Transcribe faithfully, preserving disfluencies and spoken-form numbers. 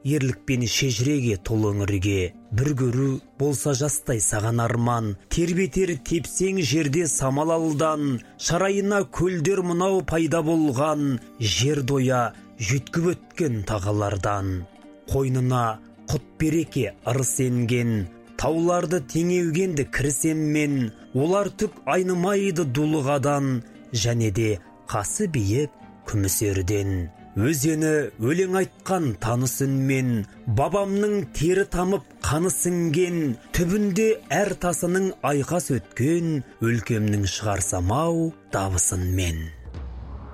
ерлікпен шежіреге толы өңірге. Бір көру болса жастай саған арман, тербетер тепсең жерде самал алдан, шарайына көлдер мынау пайда болған, жер доя жүйткіп өткен тағалардан. Қойнына құт береке ырыс енген, тауларды теңеугенді кірсем мен, олар түк айнымайды дулығадан, және де қасы биік күмісерден. Өзені өлең айтқан таныс үнмен, бабамның тері тамып қаны сіңген, түбінде әр тасының айқас өткен, өлкемнің шығарсам ау дабысын мен.